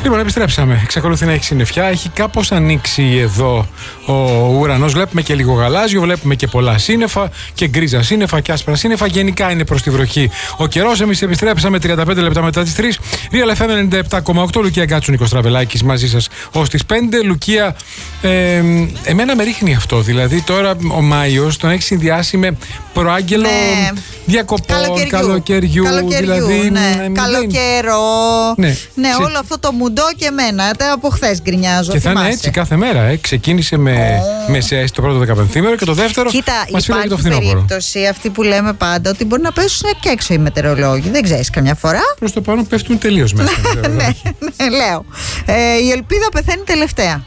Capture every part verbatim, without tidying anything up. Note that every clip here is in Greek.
Λοιπόν, επιστρέψαμε. Εξακολουθεί να έχει συννεφιά. Έχει κάπως ανοίξει εδώ ο ουρανός. Βλέπουμε και λίγο γαλάζιο, βλέπουμε και πολλά σύννεφα και γκρίζα σύννεφα και άσπρα σύννεφα. Γενικά είναι προς τη βροχή ο καιρός. Εμείς επιστρέψαμε τριάντα πέντε λεπτά μετά τις τρεις. Real εφ εμ ενενήντα επτά κόμμα οκτώ. Λουκία Γκάτσου, Νίκος Τραβελάκης μαζί σας ως τις πέντε. Λουκία, ε, εμένα με ρίχνει αυτό. Δηλαδή τώρα ο Μάιος τον έχει συνδυάσει με προάγγελο ναι. διακοπών, καλοκαιριού. καλοκαιριού, καλοκαιριού δηλαδή, ναι. ναι, καλοκαιρό. Ναι, ναι Ξε... όλο αυτό το μουντό και εμένα. Από χθες γκρινιάζω. Και θα είναι έτσι κάθε μέρα. Ε. Ξεκίνησε με oh. μεσαίες το πρώτο δεκαπενθήμερο και το δεύτερο. Κοίτα, μας φύγει και το φθινόπωρο. Υπάρχει περίπτωση αυτή που λέμε πάντα ότι μπορεί να πέσουν και έξω οι μετεωρολόγοι. Δεν ξέρεις καμιά φορά. Προς το πάνω πέφτουν τελείως μέσα. ναι, ναι, λέω. Ε, η ελπίδα πεθαίνει τελευταία.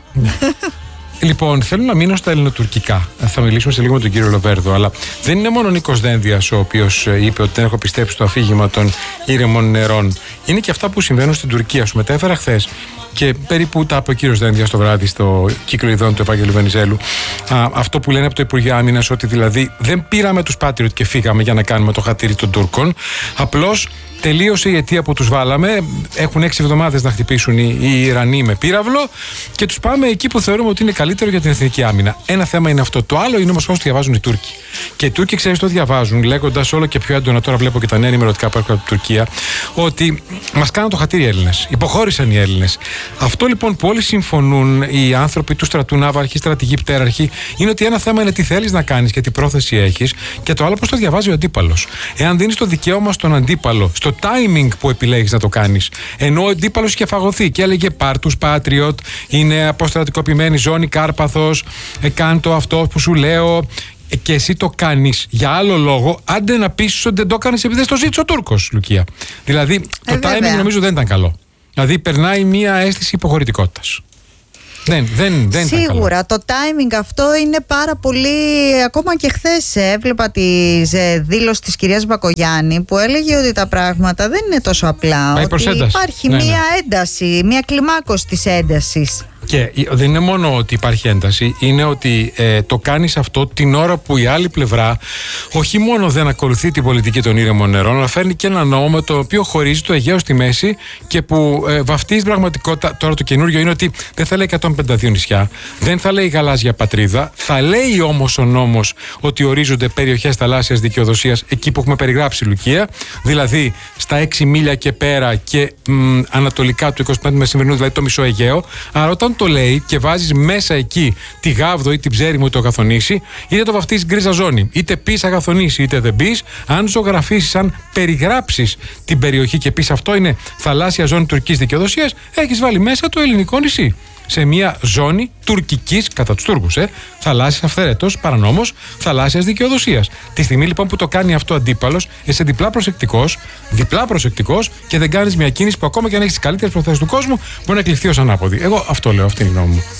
Λοιπόν, θέλω να μείνω στα ελληνοτουρκικά. Θα μιλήσουμε σε λίγο με τον κύριο Λοβέρδο. Αλλά δεν είναι μόνο ο Νίκος Δένδιας ο οποίος είπε ότι δεν έχω πιστέψει στο αφήγημα των ήρεμων νερών. Είναι και αυτά που συμβαίνουν στην Τουρκία. Σου μετέφερα χθες και περίπου τα είπε ο κύριος Δένδιας το βράδυ στο κύκλο ειδών του Ευάγγελου Βενιζέλου. Α, αυτό που λένε από το Υπουργείο Άμυνας, ότι δηλαδή δεν πήραμε τους Patriot και φύγαμε για να κάνουμε το χατήρι των Τούρκων. Απλώς τελείωσε η αιτία που τους βάλαμε. Έχουν έξι εβδομάδες να χτυπήσουν οι, οι Ιρανοί με πύραυλο και τους πάμε εκεί που θεωρούμε ότι είναι καλύτερο για την εθνική άμυνα. Ένα θέμα είναι αυτό. Το άλλο είναι όμως πώς το διαβάζουν οι Τούρκοι. Και οι Τούρκοι, ξέρεις, το διαβάζουν λέγοντας όλο και πιο έντονα. Τώρα βλέπω και τα νέα ενημερωτικά που έρχονται από την Τουρκία, ότι μας κάνουν το χατήρι οι Έλληνες. Υποχώρησαν οι Έλληνες. Αυτό λοιπόν που όλοι συμφωνούν, οι άνθρωποι του στρατού, ναύαρχοι, στρατηγοί, πτέραρχοι, είναι ότι ένα θέμα είναι τι θέλεις να κάνεις και τι πρόθεση έχεις, και το άλλο πώς το διαβάζει ο αντίπαλος. Εάν δίνεις το δικαίωμα στον αντίπαλο, στο timing που επιλέγεις να το κάνεις, ενώ ο αντίπαλος είχε φαγωθεί και έλεγε πάρ' τους Patriot, είναι αποστρατικοποιημένη ζώνη Κάρπαθος, ε, κάν το αυτό που σου λέω, ε, και εσύ το κάνεις για άλλο λόγο, άντε να πεις ότι δεν το κάνεις επειδή δεν το ζήτησε ο Τούρκος, Λουκία. Δηλαδή το ε, timing βέβαια. νομίζω δεν ήταν καλό. Δηλαδή περνάει μία αίσθηση υποχωρητικότητας. Δεν, δεν, δεν Σίγουρα το timing αυτό είναι πάρα πολύ. Ακόμα και χθες έβλεπα τη δήλωση της κυρίας Μπακογιάννη που έλεγε ότι τα πράγματα δεν είναι τόσο απλά. Πάει ότι υπάρχει ναι, μία ναι. ένταση, μία κλιμάκωση της έντασης. Και δεν είναι μόνο ότι υπάρχει ένταση, είναι ότι ε, το κάνεις αυτό την ώρα που η άλλη πλευρά όχι μόνο δεν ακολουθεί την πολιτική των ήρεμων νερών, αλλά φέρνει και ένα νόμο με το οποίο χωρίζει το Αιγαίο στη μέση και που ε, βαφτίζει πραγματικότητα. Τώρα το καινούριο είναι ότι δεν θα λέει εκατόν πενήντα δύο νησιά, δεν θα λέει γαλάζια πατρίδα, θα λέει όμως ο νόμος ότι ορίζονται περιοχές θαλάσσιας δικαιοδοσίας εκεί που έχουμε περιγράψει, Λουκία, δηλαδή στα έξι μίλια και πέρα και μ, ανατολικά του είκοσι πέντε μεσημβρινού, δηλαδή το μισό Αιγαίο. Άρα όταν το λέει και βάζεις μέσα εκεί τη Γάβδο ή την Ψέριμο ή το Αγαθονήσι, είτε το βαφτίζεις γκρίζα ζώνη, είτε πεις Αγαθονήσι, είτε δεν πεις, αν ζωγραφίσεις, αν περιγράψεις την περιοχή και πεις αυτό είναι θαλάσσια ζώνη τουρκικής δικαιοδοσίας, έχεις βάλει μέσα το ελληνικό νησί. Σε μια ζώνη τουρκικής, κατά τους Τούρκους, ε, θαλάσσιας αυθαίρετος, παρανόμως, θαλάσσιας δικαιοδοσίας. Τη στιγμή λοιπόν που το κάνει αυτό ο αντίπαλος, είσαι διπλά προσεκτικός, διπλά προσεκτικός και δεν κάνεις μια κίνηση που ακόμα και αν έχεις τις καλύτερες προθέσεις του κόσμου, μπορεί να κλειφθεί ως ανάποδη. Εγώ αυτό λέω, αυτή είναι η γνώμη μου.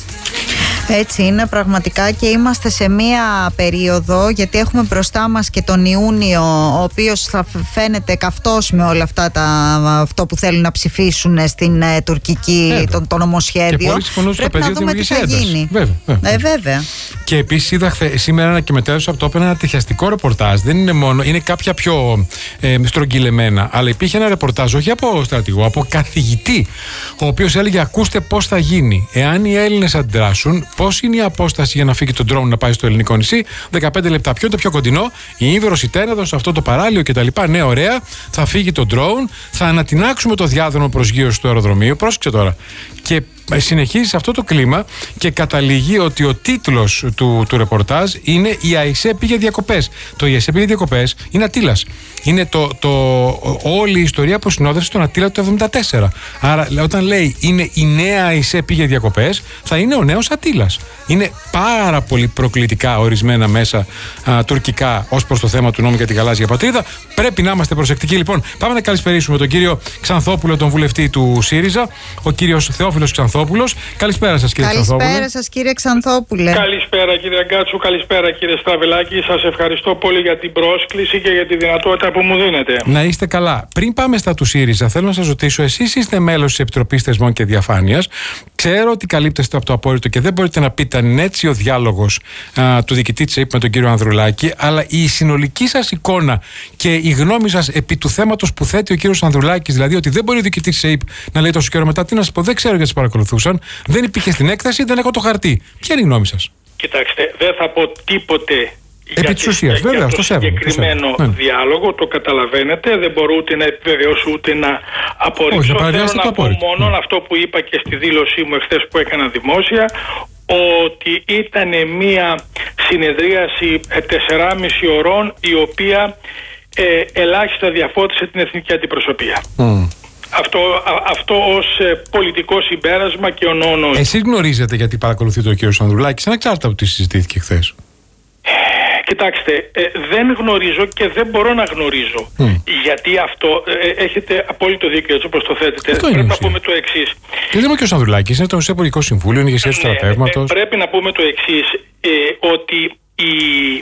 Έτσι είναι πραγματικά και είμαστε σε μία περίοδο, γιατί έχουμε μπροστά μας και τον Ιούνιο, ο οποίος θα φαίνεται καυτός με όλα αυτά τα, αυτό που θέλουν να ψηφίσουν στην ε, τουρκική, το, το νομοσχέδιο. Πρέπει να δούμε τι θα γίνει. Βέβαια, βέβαια. Ε, βέβαια. Και επίσης είδα χθε, σήμερα και μετέδωσα από το όπεν ένα τριχιαστικό ρεπορτάζ. Δεν είναι μόνο, είναι κάποια πιο ε, στρογγυλεμένα. Αλλά υπήρχε ένα ρεπορτάζ, όχι από στρατηγό, από καθηγητή, ο οποίος έλεγε: ακούστε πώς θα γίνει εάν οι Έλληνες αντιδράσουν. Πώς είναι η απόσταση για να φύγει το drone να πάει στο ελληνικό νησί, δεκαπέντε λεπτά. Ποιο είναι το πιο κοντινό, η Ήμβρος, η Τένεδος, αυτό το παράλιο κτλ. Ναι, ωραία, θα φύγει το drone, θα ανατινάξουμε το διάδρομο προσγείωση του αεροδρομίου. Πρόσεξε τώρα. Και συνεχίζει σε αυτό το κλίμα και καταλήγει ότι ο τίτλος του, του ρεπορτάζ είναι «Η ΑΙΣΕ πήγε διακοπές». Το «Η ΑΙΣΕ πήγε διακοπές» είναι Αττήλας. Είναι το, το, όλη η ιστορία που συνόδευσε τον Αττήλα του εβδομήντα τέσσερα. Άρα όταν λέει είναι η νέα ΑΙΣΕ πήγε διακοπές, θα είναι ο νέος Αττήλας. Είναι πάρα πολύ προκλητικά ορισμένα μέσα α, τουρκικά ως προς το θέμα του νόμου για τη γαλάζια πατρίδα. Πρέπει να είμαστε προσεκτικοί. Λοιπόν, πάμε να καλησπερίσουμε τον κύριο Ξανθόπουλο, τον βουλευτή του ΣΥΡΙΖΑ, ο κύριος Θεόφιλος Ξανθόπουλος. Καλησπέρα σας, κύριε Ξανθόπουλο. Καλησπέρα σας, κύριε Ξανθόπουλε. Καλησπέρα, κύριε Γκάτσου. Καλησπέρα, κύριε Στραβελάκη. Σας ευχαριστώ πολύ για την πρόσκληση και για τη δυνατότητα που μου δίνετε. Να είστε καλά. Πριν πάμε στα του ΣΥΡΙΖΑ, θέλω να σας ρωτήσω, εσείς είστε μέλος της Επιτροπής Θεσμών και Διαφάνειας. Ξέρω ότι καλύπτεστε από το απόρριτο και δεν μπορείτε να πείτε αν είναι έτσι ο διάλογος α, του διοικητή της ΕΥΠ με τον κύριο Ανδρουλάκη, αλλά η συνολική σας εικόνα και η γνώμη σας επί του θέματος που θέτει ο κύριος Ανδρουλάκης, δηλαδή ότι δεν μπορεί ο διοικητής της ΕΥΠ να λέει τόσο καιρό μετά, τι να σας πω, δεν ξέρω γιατί σας παρακολουθούσαν, δεν υπήρχε στην έκθεση, δεν έχω το χαρτί. Ποια είναι η γνώμη σας? Κοιτάξτε, δεν θα πω τίποτε. Επί της ουσίας, βέβαια, για το το σέβομαι, συγκεκριμένο το διάλογο, το καταλαβαίνετε, δεν μπορώ ούτε να επιβεβαιώσω ούτε να απορρίψω. Όχι, Θέλω να πω μόνο ναι. αυτό που είπα και στη δήλωσή μου εχθές που έκανα δημόσια, ότι ήταν μια συνεδρίαση τεσσεράμισι ωρών η οποία ε, ελάχιστα διαφώτισε την εθνική αντιπροσωπεία. Mm. Αυτό, α, αυτό ως ε, πολιτικό συμπέρασμα και ο νόνος. Εσείς γνωρίζετε γιατί παρακολουθείτε ο κύριος Ανδρουλάκης, ανεξάρτητα από τι συζητήθηκε χθες? Κοιτάξτε, ε, δεν γνωρίζω και δεν μπορώ να γνωρίζω. Mm. Γιατί αυτό ε, έχετε απόλυτο δίκιο, έτσι όπως το θέτετε. Αυτό πρέπει να πούμε το εξής. Και δεν είμαι και ο Ανδρουλάκης, είναι το Υπουργικό Συμβούλιο, είναι ηγεσία του στρατεύματος. Ε, πρέπει να πούμε το εξής, ε, ότι η,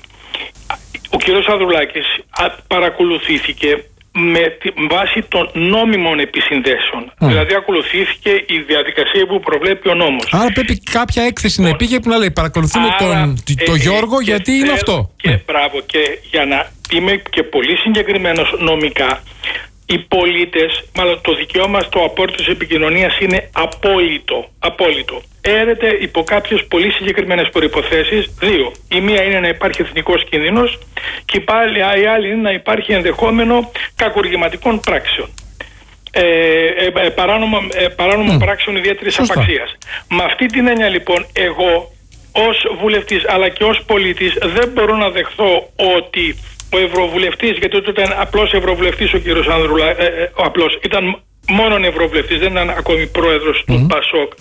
ο κύριος Ανδρουλάκης παρακολουθήθηκε με τη βάση των νόμιμων επισυνδέσεων. Mm. Δηλαδή ακολουθήθηκε η διαδικασία που προβλέπει ο νόμος. Άρα πρέπει κάποια έκθεση να πήγε που να λέει παρακολουθούμε Άρα, τον το ε, Γιώργο ε, γιατί είναι αυτό. Και, mm. μπράβο, και για να είμαι και πολύ συγκεκριμένος νομικά, οι πολίτες, μάλλον το δικαίωμα στο απόρριτο της επικοινωνίας είναι απόλυτο. Απόλυτο. Έρεται υπό κάποιες πολύ συγκεκριμένες προϋποθέσεις. Δύο. Η μία είναι να υπάρχει εθνικός κίνδυνος και πάλι η άλλη είναι να υπάρχει ενδεχόμενο κακουργηματικών πράξεων. Ε, ε, ε, παράνομων ε, παράνομο mm. πράξεων ιδιαίτερης απαξίας. Με αυτή την έννοια λοιπόν εγώ ως βουλευτής αλλά και ως πολίτης δεν μπορώ να δεχθώ ότι ο ευρωβουλευτής, γιατί τότε ήταν απλός ευρωβουλευτής ο κύριος Ανδρουλά, ε, ε, ο απλός, ήταν μόνον ευρωβουλευτής, δεν ήταν ακόμη πρόεδρος mm. του ΠΑΣΟΚ,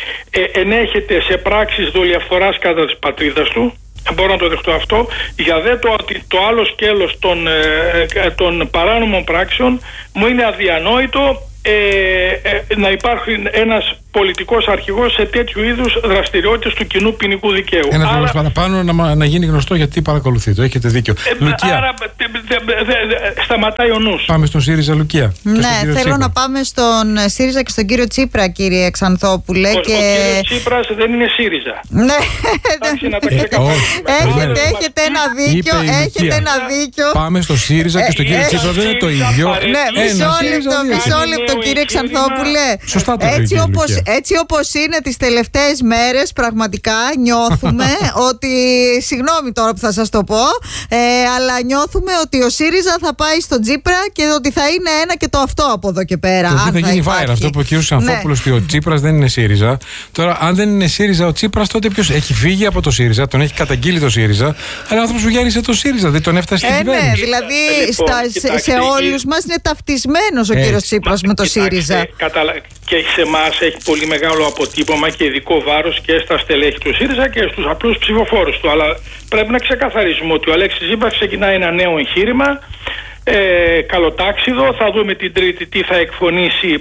ε, ενέχεται σε πράξεις δολιοφθοράς κατά της πατρίδας του. Μπορώ να το δεχτώ αυτό. Για δε το ότι το άλλο σκέλος των, ε, των παράνομων πράξεων μου είναι αδιανόητο ε, ε, να υπάρχει ένας πολιτικός αρχηγός σε τέτοιου είδους δραστηριότητες του κοινού ποινικού δικαίου. Ένα άρα, παραπάνω να, να γίνει γνωστό γιατί παρακολουθείτε. Έχετε δίκιο. Ε, Λουκία. Άρα δε, δε, δε, δε, σταματάει ο νους. Πάμε στον ΣΥΡΙΖΑ, Λουκία. Ναι, θέλω Τσίπρα. να πάμε στον ΣΥΡΙΖΑ και στον κύριο Τσίπρα, κύριε Ξανθόπουλε. Ο, και... ο κύριος Τσίπρας δεν είναι ΣΥΡΙΖΑ. Ναι. Εντάξει, να τα ξεκαθαρίσουμε. Έχετε, έχετε ένα δίκιο. Έχετε ένα δίκιο. Πάμε στο ΣΥΡΙΖΑ και στον κύριο Τσίπρα, δεν είναι το ίδιο. Ναι, μισό λεπτό, μισό λεπτό, κύριε Ξανθόπουλε. Σωστά το έτσι όπως είναι τις τελευταίες μέρες, πραγματικά νιώθουμε ότι, συγγνώμη τώρα που θα σας το πω, ε, αλλά νιώθουμε ότι ο ΣΥΡΙΖΑ θα πάει στον Τσίπρα και ότι θα είναι ένα και το αυτό από εδώ και πέρα. Το θα γίνει viral αυτό που ο κ. Ξανθόπουλος, ότι ο Τσίπρας δεν είναι ΣΥΡΙΖΑ. Τώρα, αν δεν είναι ΣΥΡΙΖΑ ο Τσίπρας, τότε ποιος έχει φύγει από το ΣΥΡΙΖΑ, τον έχει καταγγείλει το ΣΥΡΙΖΑ, αλλά ο άνθρωπος που γέννησε το ΣΥΡΙΖΑ, δεν τον έφτασε στην ε, κυβέρνηση. Ναι, δηλαδή ε, λοιπόν, στα, κοιτάξτε, σε όλους μας είναι ταυτισμένος ο κ. Τσίπρας με το κοιτάξτε, ΣΥΡΙΖΑ. Καταλα... Και σε εμάς έχει πολύ μεγάλο αποτύπωμα και ειδικό βάρος και στα στελέχη του ΣΥΡΙΖΑ και στους απλούς ψηφοφόρους του. Αλλά πρέπει να ξεκαθαρίσουμε ότι ο Αλέξης Τσίπρας ξεκινάει ένα νέο εγχείρημα, ε, καλοτάξιδο. Θα δούμε την Τρίτη τι θα εκφωνήσει,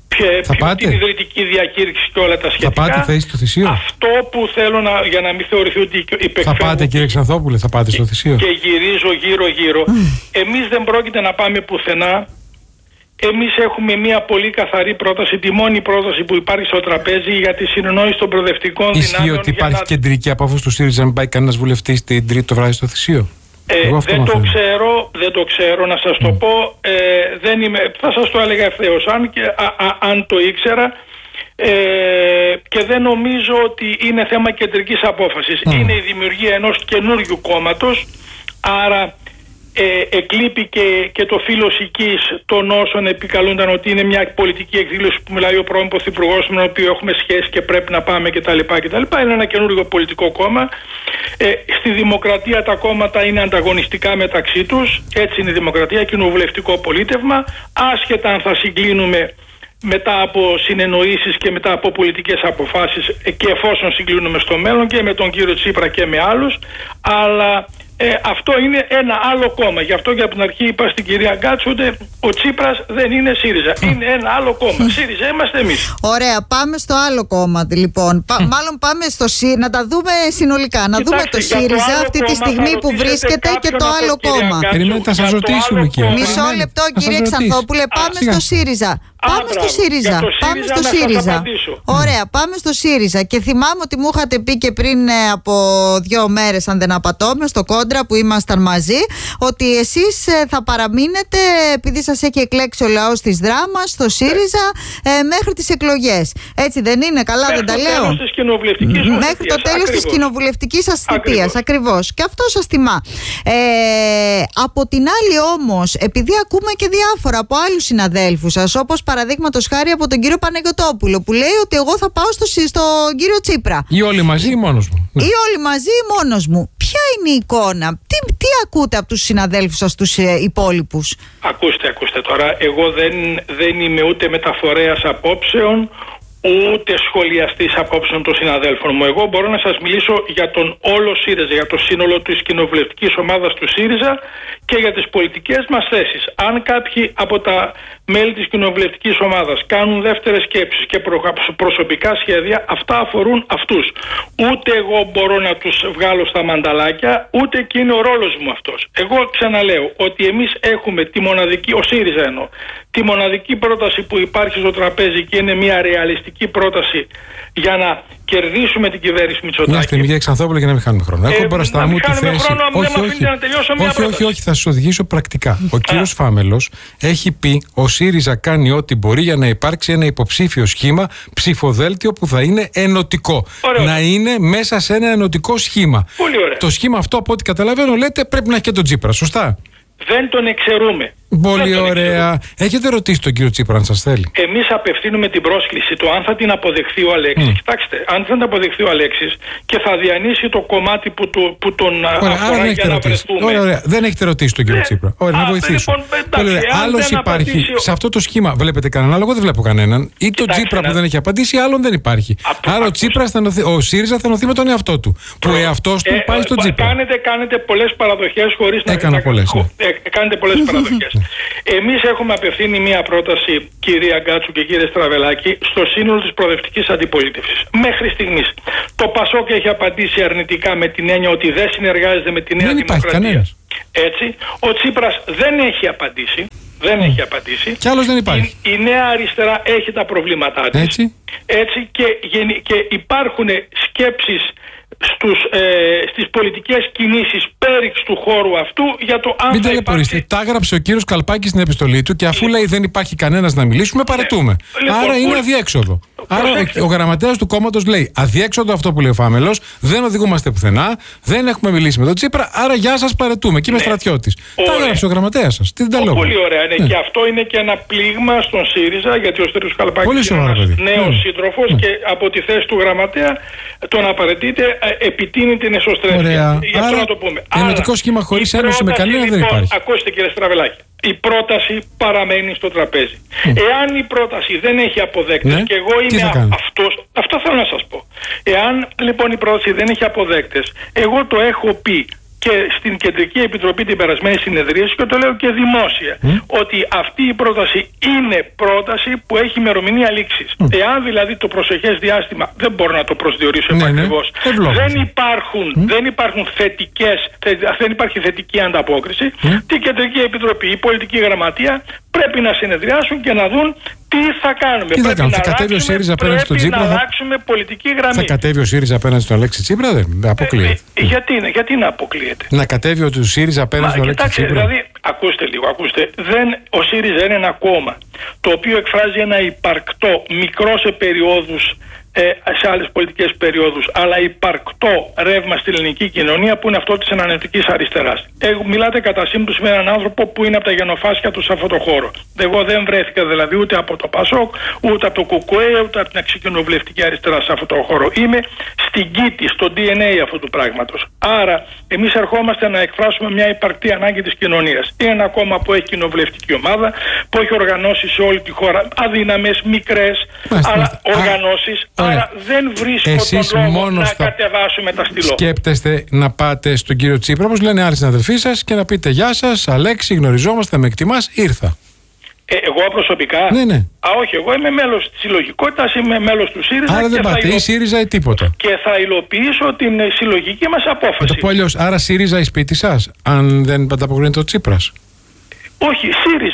ποια την ιδρυτική διακήρυξη και όλα τα σχετικά. Θα πάτε θέση στο θυσίο. Αυτό που θέλω να, για να μην θεωρηθεί ότι υπεκφεύγω. Θα πάτε, κύριε Ξανθόπουλε, θα πάτε στο θυσίο. Και γυρίζω γύρω-γύρω. Εμείς δεν πρόκειται να πάμε πουθενά. Εμείς έχουμε μια πολύ καθαρή πρόταση, τη μόνη πρόταση που υπάρχει στο τραπέζι για τη συνεννόηση των προοδευτικών δυνάμεων. Ισχύει ότι υπάρχει να... κεντρική απόφαση του ΣΥΡΙΖΑ να μην πάει κανένας βουλευτής την Τρίτη το βράδυ στο θυσίο? Ε, δεν το ξέρω, δεν το ξέρω να σας το mm. πω. Ε, δεν είμαι, θα σας το έλεγα ευθέως αν, και, α, α, αν το ήξερα. Ε, και δεν νομίζω ότι είναι θέμα κεντρικής απόφασης. Mm. Είναι η δημιουργία ενός καινούριου κόμματος, άρα Ε, εκλείπει και, και το φύλος οικής των όσων επικαλούνταν ότι είναι μια πολιτική εκδήλωση που μιλάει ο πρώην Πρωθυπουργός με τον οποίο έχουμε σχέση και πρέπει να πάμε κτλ. κτλ. Είναι ένα καινούργιο πολιτικό κόμμα. Ε, στη δημοκρατία τα κόμματα είναι ανταγωνιστικά μεταξύ τους. Έτσι είναι η δημοκρατία, κοινοβουλευτικό πολίτευμα. Άσχετα αν θα συγκλίνουμε μετά από συνεννοήσεις και μετά από πολιτικές αποφάσεις και εφόσον συγκλίνουμε στο μέλλον και με τον κύριο Τσίπρα και με άλλους, αλλά Ε, αυτό είναι ένα άλλο κόμμα. Γι' αυτό και από την αρχή είπα στην κυρία Γκάτσου ότι ο Τσίπρας δεν είναι ΣΥΡΙΖΑ. Είναι ένα άλλο κόμμα. ΣΥΡΙΖΑ είμαστε εμείς. Ωραία, πάμε στο άλλο κόμμα λοιπόν. Πα, μάλλον πάμε στο ΣΥΡΙΖΑ, να τα δούμε συνολικά. Να Κοιτάξτε, δούμε το ΣΥΡΙΖΑ το αυτή τη στιγμή που βρίσκεται και το άλλο κόμμα. Περιμένετε, θα σας ρωτήσουμε, κύριε. Μισό λεπτό, κύριε Ξανθόπουλε, πάμε στο ΣΥΡΙΖΑ. Πάμε Α, στο μπράβο. ΣΥΡΙΖΑ. Για το Πάμε ΣΥΡΙΖΑ στο να σας ΣΥΡΙΖΑ. απαντήσω. Ωραία, πάμε στο ΣΥΡΙΖΑ. Και θυμάμαι ότι μου είχατε πει και πριν ε, από δύο μέρες, αν δεν απατώμε, στο Κόντρα που ήμασταν μαζί, ότι εσείς ε, θα παραμείνετε, επειδή σας έχει εκλέξει ο λαός της Δράμας, στο ΣΥΡΙΖΑ ε, μέχρι τις εκλογές. Έτσι δεν είναι? Καλά, Μέχρι δεν τα το λέω? τέλος της κοινοβουλευτικής Μέχρι μας το θητείας. τέλος της Ακριβώς. κοινοβουλευτικής σας θητείας. Ακριβώς. Ακριβώς. Και αυτό σας τιμά. Ε, από την άλλη όμως, επειδή ακούμε και διάφορα από άλλους συναδέλφους σας, όπως παραδείγματος χάρη από τον κύριο Παναγιωτόπουλο, που λέει ότι εγώ θα πάω στο, στον κύριο Τσίπρα. Ή όλοι μαζί ή μόνος μου. Ή όλοι μαζί ή μόνος μου. Ποια είναι η εικόνα? Τι, τι ακούτε από τους συναδέλφους σας τους ε, υπόλοιπους? Ακούστε, ακούστε τώρα. Εγώ δεν, δεν είμαι ούτε μεταφορέας απόψεων, ούτε σχολιαστής απόψεων των συναδέλφων μου. Εγώ μπορώ να σας μιλήσω για τον όλο ΣΥΡΙΖΑ, για το σύνολο της κοινοβουλευτικής ομάδας του ΣΥΡΙΖΑ και για τις πολιτικές μας θέσεις. Αν κάποιοι από τα μέλη της κοινοβουλευτικής ομάδας κάνουν δεύτερες σκέψεις και προσωπικά σχέδια, αυτά αφορούν αυτούς. Ούτε εγώ μπορώ να τους βγάλω στα μανταλάκια, ούτε και είναι ο ρόλος μου αυτός. Εγώ ξαναλέω ότι εμείς έχουμε τη μοναδική, ο ΣΥΡΙΖΑ εννοώ, τη μοναδική πρόταση που υπάρχει στο τραπέζι και είναι μια ρεαλιστική πρόταση για να κερδίσουμε την κυβέρνηση Μητσοτάκη. Μια στιγμή για Ξανθόπουλο για να μην χάνουμε χρόνο. Έχω Ε, μπροστά να μου μην τη χάνουμε θέση. χρόνο, αν δεν όχι, με όχι, αφήνετε να τελειώσω μια όχι, όχι, πρόταση. όχι, θα σα οδηγήσω πρακτικά. Ο κύριος Φάμελος έχει πει ο ΣΥΡΙΖΑ κάνει ό,τι μπορεί για να υπάρξει ένα υποψήφιο σχήμα, ψηφοδέλτιο που θα είναι ενωτικό. Ωραίο. Να είναι μέσα σε ένα ενωτικό σχήμα. Πολύ ωραία. Το σχήμα αυτό, από ό,τι καταλαβαίνω, λέτε πρέπει να έχει και τον Τσίπρα. Σωστά? Δεν τον εξαιρούμε. Πολύ Δεν τον ωραία. εξαιρούμε. Έχετε ρωτήσει τον κύριο Τσίπρα αν σας θέλει? Εμείς απευθύνουμε την πρόσκληση, το αν θα την αποδεχθεί ο Αλέξης. Mm. Κοιτάξτε, αν δεν την αποδεχθεί ο Αλέξης και θα διανύσει το κομμάτι που, του, που τον Ωραία, αφορά άρα δεν για έχετε να ρωτήσει. βρεθούμε. Ωραία, ωραία. Δεν έχετε ρωτήσει τον κύριο Ναι. Τσίπρα. Ωραία, να Α, βοηθήσω. λοιπόν, εντάξει, αν Άλλος δεν υπάρχει. απαντήσει ο- Σε αυτό το σχήμα βλέπετε κανέναν άλλο? Εγώ δεν βλέπω κανέναν. Ή τον Κοιτάξτε, Τσίπρα που να- δεν έχει απαντήσει, ή άλλον δεν υπάρχει. Απ' Άρα ο, ακούστε. Τσίπρας θα ενωθεί- ο ΣΥΡΙΖΑ θα ενωθεί με τον εαυτό του. Που ο εαυτός του Ε, πάει στον ε, Τσίπρα. Κάνετε, κάνετε πολλές παραδοχές χωρίς να... Έκανα να- πολλές, ναι. Ε, κάνετε πολλές παραδοχές. Εμείς έχουμε απευθύνει μία πρόταση, κυρία Γκάτσου και κύριε Στραβελάκη, στο σύνολο της προοδευτικής αντιπολίτευσης. Μέχρι στιγμής. Το ΠΑΣΟΚ έχει απαντήσει αρνητικά με την έννοια ότι δεν συνεργάζεται με τη Νέα Δεν υπάρχει Δημοκρατία. κανένας. Έτσι. Ο Τσίπρας δεν έχει απαντήσει. Δεν έχει απαντήσει. Κι άλλος δεν υπάρχει. Η, η Νέα Αριστερά έχει τα προβλήματά της. Έτσι. Έτσι και, γενι- και υπάρχουν σκέψεις στους, ε, στις πολιτικές κινήσεις πέριξ του χώρου αυτού για το αν Μην θα ταλαιπωρήσετε. υπάρξει... Τα έγραψε ο κύριος Καλπάκης στην επιστολή του και αφού λέει δεν υπάρχει κανένας να μιλήσουμε, παρετούμε. Λοιπόν, Άρα είναι πολύ- αδιέξοδο. Άρα Προσέξτε. ο γραμματέας του κόμματος λέει αδιέξοδο αυτό που λέει ο Φάμελος, δεν οδηγούμαστε πουθενά, δεν έχουμε μιλήσει με τον Τσίπρα, άρα γεια σας, παρετούμε. Και είμαι Ναι. στρατιώτης. Τα Ωραία. έγραψε ο γραμματέας σας. Τι δεν τα λέω. Πολύ ωραία. Ναι. Ναι. Και αυτό είναι και ένα πλήγμα στον ΣΥΡΙΖΑ, γιατί ο Στέλιος Πολύ Καλπάκης είναι σοβαρό, ένας παιδί. νέος Ναι. σύντροφος και από τη θέση του γραμματέα τον απαραίτητε ε, επιτείνει την εσωστρέφεια. Ωραία. Γι' αυτό Άρα, να το πούμε. ενωτικό Άρα, σχήμα χωρίς η ένωση με πρόταση, κανένα δεν λοιπόν, υπάρχει. Ακούστε κύριε Στραβελάκη. Η πρόταση παραμένει στο τραπέζι. Εάν η πρόταση δεν έχει αποδέκτες Ναι. και εγώ Τι είμαι θα α- κάνετε? αυτός, αυτό θέλω να σας πω. Εάν λοιπόν η πρόταση δεν έχει αποδέκτες, εγώ το έχω πει και στην Κεντρική Επιτροπή την περασμένη συνεδρίαση και το λέω και δημόσια, ότι αυτή η πρόταση είναι πρόταση που έχει ημερομηνία λήξης. Εάν δηλαδή το προσεχές διάστημα, δεν μπορώ να το προσδιορίσω Ναι, ναι. επακριβώς, Ευλόγως. δεν υπάρχουν, δεν υπάρχουν θετικές, θε- δεν υπάρχει θετική ανταπόκριση, την Κεντρική Επιτροπή, η Πολιτική Γραμματεία πρέπει να συνεδριάσουν και να δουν τι θα κάνουμε. Τι θα πρέπει κάνουμε, να θα κατέβει ο αλλάξουμε- ΣΥΡΙΖΑ απέναντι στον πρέπει Τσίπρα, να θα- αλλάξουμε πολιτική γραμμή. Θα κατέβει ο ΣΥΡΙΖΑ απέναντι στον Αλέξη Τσίπρα, δεν αποκλείεται. Ε, ε, γιατί, είναι- γιατί να αποκλείεται. Να κατέβει ο του ΣΥΡΙΖΑ απέναντι στον Μα Αλέξη κοιτάξτε, Τσίπρα. δηλαδή, ακούστε λίγο, ακούστε. Δεν, ο ΣΥΡΙΖΑ είναι ένα κόμμα το οποίο εκφράζει ένα υπαρκτό, μικρό σε περιόδους, ε, σε άλλες πολιτικές περιόδους, αλλά υπαρκτό ρεύμα στην ελληνική κοινωνία που είναι αυτό της ανανεωτικής αριστεράς. Ε, μιλάτε κατά σύμπτωση με έναν άνθρωπο που είναι από τα γενοφάσκια του σε αυτό το χώρο. Εγώ δεν βρέθηκα δηλαδή ούτε από το ΠΑΣΟΚ, ούτε από το ΚΚΕ, ούτε από την αξιοκοινοβουλευτική αριστερά σε αυτό το χώρο. Είμαι στην κήτη, στο ντι εν έι αυτού του πράγματος. Άρα, εμείς ερχόμαστε να εκφράσουμε μια υπαρκτή ανάγκη της κοινωνίας. Είναι ένα κόμμα που έχει κοινοβουλευτική ομάδα, που έχει οργανώσει σε όλη τη χώρα αδύναμες, μικρές, Μάλιστα, αλλά μάλιστα. οργανώσεις. Α, άρα ωραία. δεν βρίσκω Εσείς τον λόγο μόνος να θα κατεβάσουμε τα στυλό. σκέπτεστε να πάτε στον κύριο Τσίπρα, όπως λένε άλλοι συναδελφοί σας, και να πείτε γεια σας, Αλέξη, γνωριζόμαστε, με εκτιμάς, ήρθα. Ε, εγώ προσωπικά. Ναι, ναι. Α, όχι, εγώ είμαι μέλος της συλλογικότητας, είμαι μέλος του ΣΥΡΙΖΑ. Άρα και δεν θα πάτε, υλο- ή ΣΥΡΙΖΑ ή τίποτα. Και θα υλοποιήσω την ε, συλλογική μας Να απόφαση. το πω αλλιώς, άρα ΣΥΡΙΖΑ ή σπίτι σας, αν δεν ανταποκρίνεται ο Τσίπρας. Όχι, ΣΥΡΙΖΑ.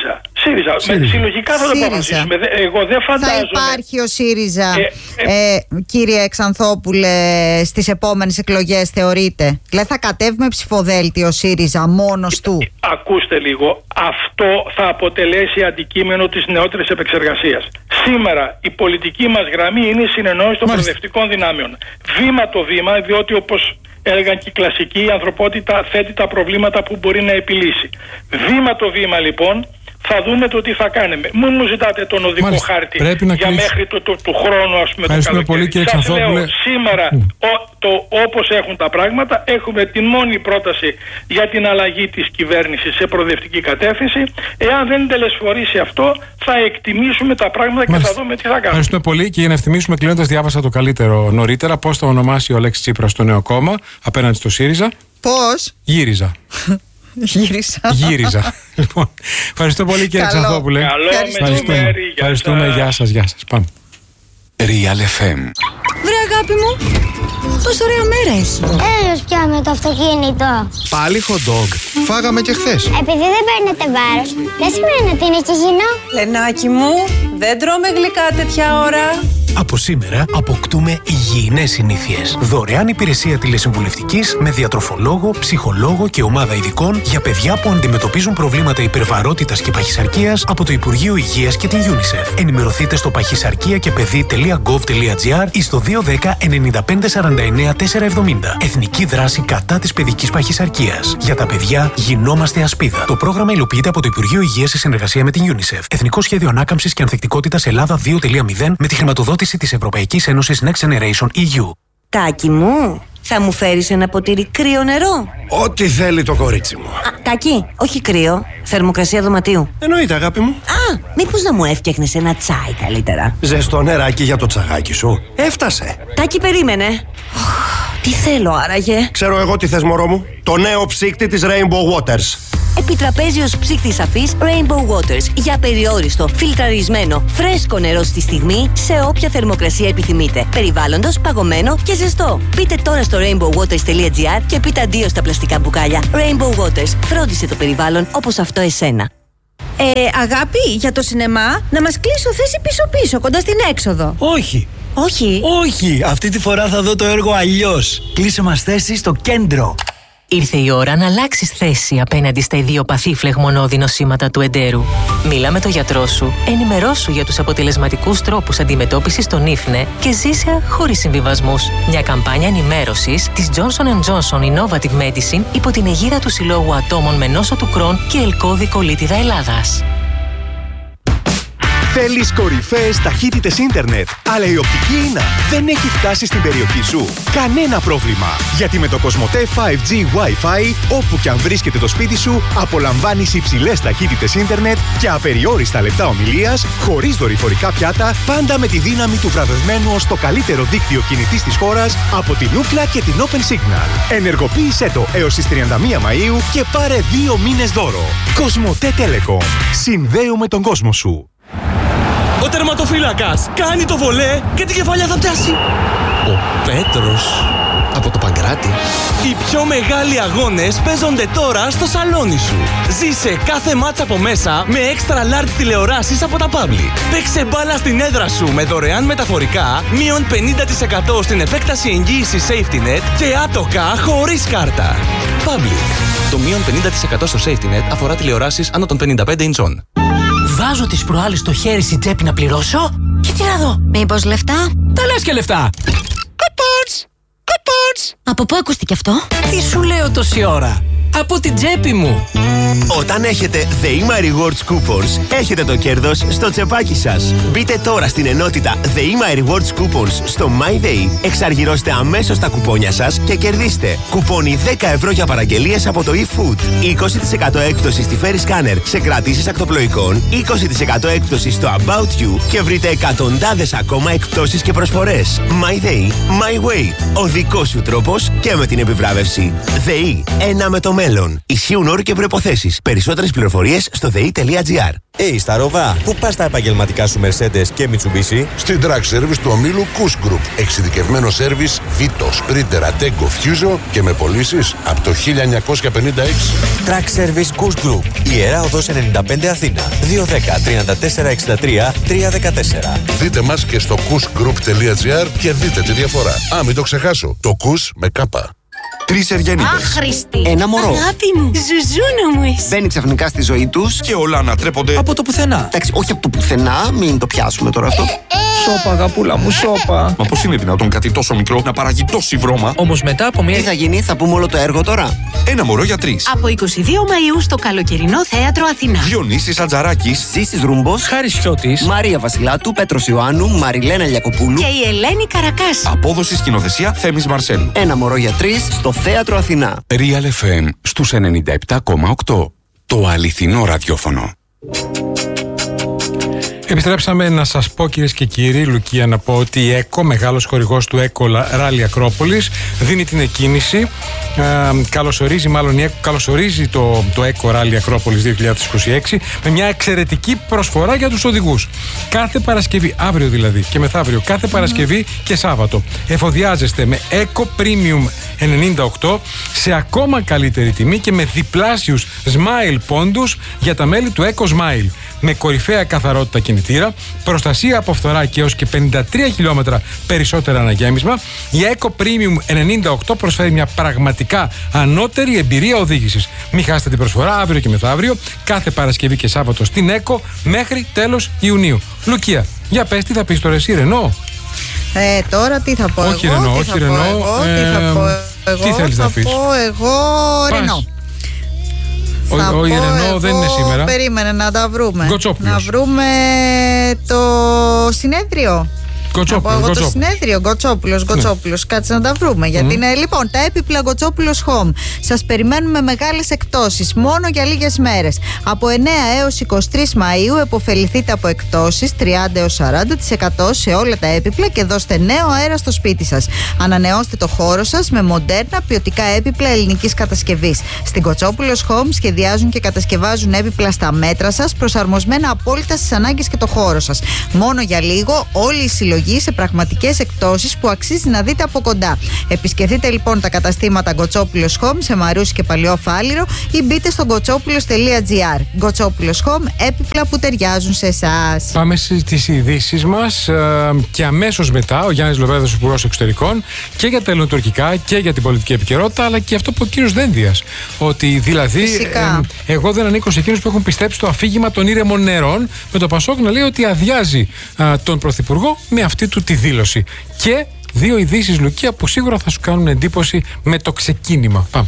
ΣΥΡΙΖΑ. Με, συλλογικά θα το αποφασίσουμε. Εγώ δεν φαντάζομαι. Θα υπάρχει ο ΣΥΡΙΖΑ, ε, ε, ε, κύριε Εξανθόπουλε, στις επόμενες εκλογές, θεωρείτε? Δηλαδή θα κατέβει με ψηφοδέλτιο ο ΣΥΡΙΖΑ μόνος του? Ακούστε λίγο. Αυτό θα αποτελέσει αντικείμενο της νεότερης επεξεργασίας. Σήμερα η πολιτική μας γραμμή είναι η συνεννόηση των προοδευτικών δυνάμεων. Βήμα το βήμα, διότι όπως έλεγαν και οι κλασικοί, η ανθρωπότητα θέτει τα προβλήματα που μπορεί να επιλύσει. Βήμα το βήμα λοιπόν θα δούμε το τι θα κάνουμε. Μην μου ζητάτε τον οδικό Μάλιστα. χάρτη για κλείσει. μέχρι το, το, του χρόνου, ας πούμε, το καλοκαίρι. Πολύ, κύριε Σας λέω, Ξανθόπουλε. σήμερα mm. ο, το, όπως έχουν τα πράγματα, έχουμε την μόνη πρόταση για την αλλαγή της κυβέρνησης σε προοδευτική κατεύθυνση. Εάν δεν τελεσφορήσει αυτό, θα εκτιμήσουμε τα πράγματα Μάλιστα. και θα δούμε τι θα κάνουμε. Ευχαριστούμε πολύ, και για να ευθυμίσουμε κλείνοντας, διάβασα το καλύτερο νωρίτερα, πώς θα ονομάσει ο Αλέξης Τσίπρας το νέο κόμμα απέναντι στο ΣΥΡΙΖΑ. Πώς? Γύριζα. Γύρισα. Γύριζα. Λοιπόν, ευχαριστώ πολύ, κύριε Ξανθόπουλε. Καλό Ευχαριστούμε. μεσημέρι. Ευχαριστούμε. Γεια σας, γεια σας. Πάμε. Real εφ εμ. Βρε αγάπη μου, πόσο ωραία μέρα έχει. Έλος πια με το αυτοκίνητο. Πάλι hot dog. Φάγαμε και χθες. Επειδή δεν παίρνετε βάρος, δεν σημαίνει ότι είναι και υγιεινό. Λενάκι μου, δεν τρώμε γλυκά τέτοια ώρα. Από σήμερα αποκτούμε υγιεινές συνήθειες. Δωρεάν υπηρεσία τηλεσυμβουλευτικής με διατροφολόγο, ψυχολόγο και ομάδα ειδικών για παιδιά που αντιμετωπίζουν προβλήματα υπερβαρότητας και παχυσαρκίας από το Υπουργείο Υγείας και την UNICEF. Ενημερωθείτε στο παχυσαρκία και παιδί τελεία γκοβ τελεία τζι άρ ή στο δύο ένα μηδέν εννιά πέντε σαράντα εννιά τετρακόσια εβδομήντα. Εθνική δράση κατά της παιδικής παχυσαρκίας. Για τα παιδιά γινόμαστε ασπίδα. Το πρόγραμμα υλοποιείται από το Υπουργείο Υγείας σε συνεργασία με την UNICEF. Εθνικό Σχέδιο Ανάκαμψης και Ανθεκτικότητας Ελλάδα δύο κόμμα μηδέν με τη χρηματοδότηση της Ευρωπαϊκής Ένωσης Next Generation ι γιου. Τάκη μου, θα μου φέρεις ένα ποτήρι κρύο νερό? Ό,τι θέλει το κορίτσι μου. Α, Τάκη, όχι κρύο, θερμοκρασία δωματίου. Εννοείται, αγάπη μου. Α, μήπως να μου έφτιαχνες ένα τσάι καλύτερα? Ζεστό νεράκι για το τσαγάκι σου. Έφτασε. Τάκη, περίμενε. Τι θέλω άραγε? Ξέρω εγώ τι θες, μωρό μου. Το νέο ψύκτη της Rainbow Waters. Επιτραπέζιος ψύκτης αφής Rainbow Waters για περιόριστο, φιλτραρισμένο, φρέσκο νερό στη στιγμή σε όποια θερμοκρασία επιθυμείτε. Περιβάλλοντος, παγωμένο και ζεστό. Μπείτε τώρα στο rainbow waters τελεία τζι άρ και πείτε αντίο στα πλαστικά μπουκάλια. Rainbow Waters. Φρόντισε το περιβάλλον όπως αυτό εσένα. Ε, αγάπη, για το σινεμά, να μας κλείσω θέση πίσω-πίσω, κοντά στην έξοδο. Όχι. Όχι. Όχι, αυτή τη φορά θα δω το έργο αλλιώς. Κλείσε μας θέση στο κέντρο. Ήρθε η ώρα να αλλάξεις θέση απέναντι στα ιδιοπαθή φλεγμονώδη νοσήματα του εντέρου. Μίλα με τον γιατρό σου, ενημερώσου για τους αποτελεσματικούς τρόπους αντιμετώπισης των ίφνε και ζήσε χωρίς συμβιβασμούς. Μια καμπάνια ενημέρωσης της Johnson εντ Johnson Innovative Medicine υπό την αιγίδα του Συλλόγου Ατόμων με νόσο του Κρόν και ελκώδη κολίτιδα Ελλάδας. Θέλεις κορυφαίες ταχύτητες ίντερνετ, αλλά η οπτική ίνα δεν έχει φτάσει στην περιοχή σου? Κανένα πρόβλημα, γιατί με το Κοσμοτέ φάιβ τζι Wi-Fi, όπου και αν βρίσκεται το σπίτι σου, απολαμβάνεις υψηλές ταχύτητες ίντερνετ και απεριόριστα λεπτά ομιλίας, χωρίς δορυφορικά πιάτα, πάντα με τη δύναμη του βραβευμένου ως το καλύτερο δίκτυο κινητής της χώρας από την Ookla και την Open Signal. Ενεργοποίησέ το έως τις τριάντα μία Μαΐου και πάρε δύο μήνες δώρο. Κοσμοτέ Telecom. Συνδέουμε τον κόσμο σου. Ο τερματοφύλακας κάνει το βολέ και την κεφαλιά θα πιάσει. Ο Πέτρος από το Παγκράτη. Οι πιο μεγάλοι αγώνες παίζονται τώρα στο σαλόνι σου. Ζήσε κάθε μάτς από μέσα με extra large τηλεοράσεις από τα Public. Παίξε μπάλα στην έδρα σου με δωρεάν μεταφορικά, μείον πενήντα τοις εκατό στην επέκταση εγγύησης Safety Net και άτοκα χωρίς κάρτα. Public. Το μείον πενήντα τοις εκατό στο Safety Net αφορά τηλεοράσεις άνω των πενήντα πέντε ιντσών. Βάζω τις προάλλες στο χέρι στην τσέπη να πληρώσω και τι να δω? Μήπως λεφτά? Τα λες και λεφτά. Coupons! Coupons! Από πού ακούστηκε αυτό? Τι σου λέω τόση ώρα? Από την τσέπη μου. Όταν έχετε ΔΕΗΜΑ Rewards Coupons, έχετε το κέρδος στο τσεπάκι σας. Μπείτε τώρα στην ενότητα ΔΕΗΜΑ Rewards Coupons στο MyDay, εξαργυρώστε αμέσως τα κουπόνια σας και κερδίστε κουπόνι δέκα ευρώ για παραγγελίες από το eFood, είκοσι τοις εκατό έκπτωση στη Ferry Scanner σε κρατήσεις ακτοπλοϊκών, είκοσι τοις εκατό έκπτωση στο About You και βρείτε εκατοντάδες ακόμα εκπτώσεις και προσφορές. MyDay, My Way, ο δικός σου τρόπος και με την επιβράβευση. ΔΕΗ, ένα με το μέλλον. μέλλον. Ισχύουν όροι και προϋποθέσεις. Περισσότερες πληροφορίες στο δε ι τελεία τζι άρ. Hey, Σταρόβα, πού πας τα επαγγελματικά σου Mercedes και Mitsubishi? Στην Track Service του ομίλου Kuss Group. Εξειδικευμένο σέρβις Vito, Sprinter, Ateco, Fuso και με πωλήσεις από το χίλια εννιακόσια πενήντα έξι. Track Service Kuss Group. Ιερά Οδός ενενήντα πέντε Αθήνα. δύο ένα μηδέν τριάντα τέσσερα εξήντα τρία τριακόσια δεκατέσσερα. Δείτε μας και στο kuss group τελεία τζι άρ και δείτε τη διαφορά. Α, μην το ξεχάσω. Το Kuss με κάπα. Τρεις Εργένιδες. Άχρηστη. Ένα μωρό. Αγάπη μου. Ζουζούνα μου εσύ. Μπαίνει ξαφνικά στη ζωή τους και όλα ανατρέπονται από το πουθενά. Εντάξει, όχι από το πουθενά, μην το πιάσουμε τώρα αυτό. Σώπα, αγαπούλα μου, σώπα. Μα πώς είναι δυνατόν κάτι τόσο μικρό να παράγει τόση βρώμα? Όμως μετά από μια. Τι θα γίνει, θα πούμε όλο το έργο τώρα. Ένα μωρό για τρεις. Από είκοσι δύο Μαΐου στο καλοκαιρινό θέατρο Αθηνά. Διονύσης Ατζαράκης, Ζήσης Ρούμπος, Χάρης Χιώτης, Μαρία Βασιλάτου, Πέτρος Ιωάννου, Μαριλένα Λιακοπούλου και η Ελένη Καρακάση. Απόδοση σκηνοθεσία Θέμης Μαρσέλου. Ένα μωρό για τρεις στο θέατρο Αθηνά. Real εφ εμ στους ενενήντα επτά κόμμα οκτώ. Το αληθινό ραδιόφωνο. Επιστρέψαμε να σας πω, κυρίες και κύριοι, Λουκία, να πω ότι η ΕΚΟ, μεγάλος χορηγός του ΕΚΟ Ράλι Ακρόπολης, δίνει την εκκίνηση. Ε, καλωσορίζει, μάλλον η ΕΚΟ καλωσορίζει το, το ΕΚΟ Ράλι Ακρόπολης δύο χιλιάδες είκοσι έξι με μια εξαιρετική προσφορά για τους οδηγούς. Κάθε Παρασκευή, αύριο δηλαδή και μεθαύριο, κάθε Παρασκευή και Σάββατο, εφοδιάζεστε με ΕΚΟ Premium ενενήντα οκτώ σε ακόμα καλύτερη τιμή και με διπλάσιους Smile πόντους για τα μέλη του ΕΚΟ Smile. Με κορυφαία καθαρότητα κινητήρα, προστασία από φθορά και έως και πενήντα τρία χιλιόμετρα περισσότερα αναγέμισμα, η Eco Premium ενενήντα οκτώ προσφέρει μια πραγματικά ανώτερη εμπειρία οδήγησης. Μην χάσετε την προσφορά αύριο και μεθαύριο, κάθε Παρασκευή και Σάββατο στην Eco μέχρι τέλος Ιουνίου. Λουκία, για πες, τι θα πεις τώρα εσύ, Ρενό? Ε, τώρα τι θα πω όχι, εγώ, Ρενό, τι όχι, θα Ρενό, πω εγώ, ε, τι θα πω εγώ, τι θέλεις θα να πεις? πω εγώ, Ρενό. Ο, θα ο Ιρενό εγώ, δεν είναι σήμερα. Περίμενε να τα βρούμε. Γκοτσόπουλος. Να βρούμε το συνέδριο. Γκοτσόπουλος, από Γκοτσόπουλος. το συνέδριο, Γκοτσόπουλος, Γκοτσόπουλος. Κάτσε να τα βρούμε. Γιατί Mm. είναι, λοιπόν, τα έπιπλα Γκοτσόπουλος Home. Σας περιμένουμε μεγάλες εκπτώσεις μόνο για λίγες μέρες. Από εννέα έως είκοσι τρεις Μαΐου επωφεληθείτε από εκπτώσεις τριάντα έως σαράντα τοις εκατό σε όλα τα έπιπλα και δώστε νέο αέρα στο σπίτι σας. Ανανεώστε το χώρο σας με μοντέρνα ποιοτικά έπιπλα ελληνικής κατασκευής. Στην Γκοτσόπουλος Home σχεδιάζουν και κατασκευάζουν έπιπλα στα μέτρα σας, προσαρμοσμένα απόλυτα στις ανάγκες και το χώρο σας. Μόνο για λίγο όλη η συλλογή σε πραγματικές εκπτώσεις που αξίζει να δείτε από κοντά. Επισκεφτείτε λοιπόν τα καταστήματα Γκοτσόπουλος Home σε Μαρούσι και Παλαιό Φάληρο ή μπείτε στο γκοτσόπουλος τελεία τζι άρ. Γκοτσόπουλος Home, έπιπλα που ταιριάζουν σε εσάς. Πάμε στις ειδήσεις μας ε, και αμέσως μετά ο Γιάννης Λοβέρδος, Υπουργός Εξωτερικών, και για τα ελληνοτουρκικά και για την πολιτική επικαιρότητα, αλλά και αυτό που ο κύριος Δένδιας. Ότι δηλαδή ε, εγώ δεν ανήκω σε εκείνους που έχουν πιστέψει το αφήγημα των ήρεμων νερών, με το Πασόκ να λέει ότι αδειάζει α, τον Πρωθυπουργό με αυτή του τη δήλωση. Και δύο ειδήσεις, Λουκία, που σίγουρα θα σου κάνουν εντύπωση με το ξεκίνημα. Πάμε.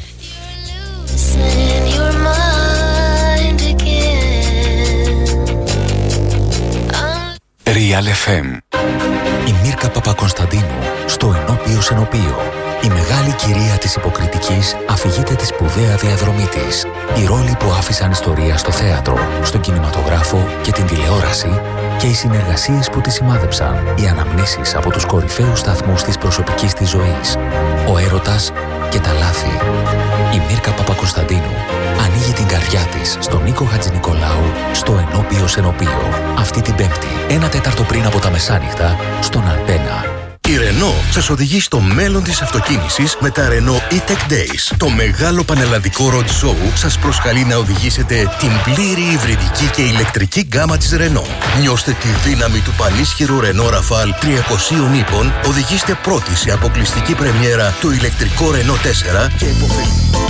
Real εφ εμ. Η Μίρκα Παπακωνσταντίνου στο Ενώπιος Ενωπείο. Η μεγάλη κυρία της υποκριτικής αφηγείται τη σπουδαία διαδρομή της. Οι ρόλοι που άφησαν ιστορία στο θέατρο, στον κινηματογράφο και την τηλεόραση και οι συνεργασίες που τη σημάδεψαν. Οι αναμνήσεις από τους κορυφαίους σταθμούς της προσωπικής της ζωής. Ο έρωτας και τα λάθη. Η Μίρκα Παπακωνσταντίνου ανοίγει την καρδιά της στον Νίκο Χατζηνικολάου στο Ενώπιος Ενωπείο. Αυτή την Πέμπτη, ένα τέταρτο πριν από τα μεσάνυχτα, στον Αντένα. Η Renault σας οδηγεί στο μέλλον της αυτοκίνησης με τα Renault E-Tech Days. Το μεγάλο πανελλαδικό road show σας προσκαλεί να οδηγήσετε την πλήρη υβριδική και ηλεκτρική γκάμα της Renault. Νιώστε τη δύναμη του πανίσχυρου Renault Rafale τριακοσίων ύπων, οδηγήστε πρώτοι σε αποκλειστική πρεμιέρα το ηλεκτρικό Renault τέσσερα και υποφελή.